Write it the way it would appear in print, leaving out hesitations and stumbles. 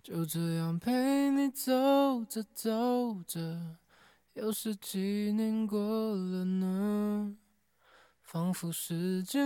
就这样陪你走着走着，又是几年过了呢？仿佛时间